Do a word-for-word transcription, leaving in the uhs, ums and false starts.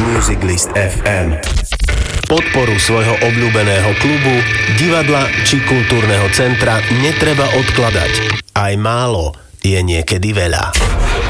Music List ef em. Podporu svojho obľúbeného klubu, divadla či kultúrneho centra netreba odkladať. Aj málo je niekedy veľa.